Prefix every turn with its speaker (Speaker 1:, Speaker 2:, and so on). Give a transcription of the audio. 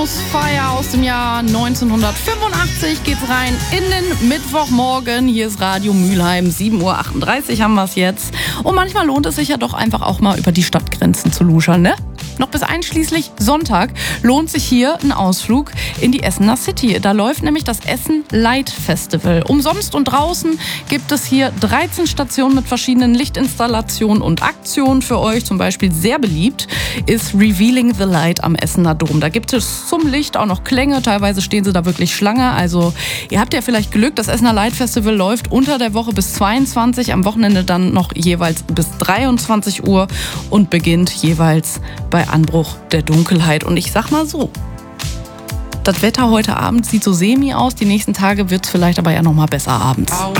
Speaker 1: Fire aus dem Jahr 1985 geht's rein in den Mittwochmorgen. Hier ist Radio Mülheim, 7.38 Uhr haben wir es jetzt. Und manchmal lohnt es sich ja doch einfach auch mal über die Stadtgrenzen zu luschern, ne? Noch bis einschließlich Sonntag lohnt sich hier ein Ausflug in die Essener City. Da läuft nämlich das Essen Light Festival. Umsonst und draußen gibt es hier 13 Stationen mit verschiedenen Lichtinstallationen und Aktionen für euch. Zum Beispiel sehr beliebt ist Revealing the Light am Essener Dom. Da gibt es zum Licht auch noch Klänge. Teilweise stehen sie da wirklich Schlange. Also ihr habt ja vielleicht Glück. Das Essener Light Festival läuft unter der Woche bis 22, am Wochenende dann noch jeweils bis 23 Uhr und beginnt jeweils bei Anbruch der Dunkelheit. Und ich sag mal so, das Wetter heute Abend sieht so semi aus. Die nächsten Tage wird es vielleicht aber ja noch mal besser abends.